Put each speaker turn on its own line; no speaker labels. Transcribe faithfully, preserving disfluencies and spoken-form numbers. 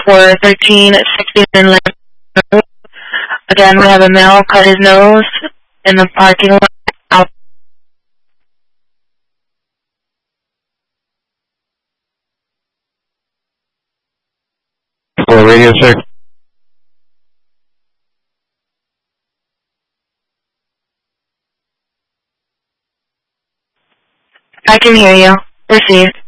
for thirteen sixty-nine Lamb Road. Again, we have a male cut his nose in the parking lot. Out.
For radio check.
I can hear you. Received.